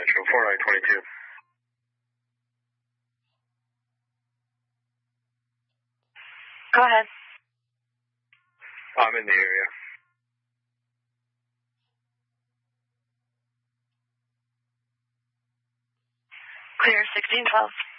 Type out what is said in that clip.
Central, 4922. Go ahead. I'm in the area. Clear 1612.